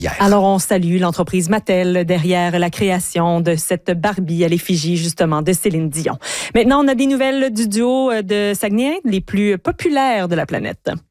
hier. Alors, on salue l'entreprise Mattel derrière la création de cette Barbie à l'effigie, justement, de Céline Dion. Maintenant, on a des nouvelles du duo de Saguenay, les plus populaires de la planète.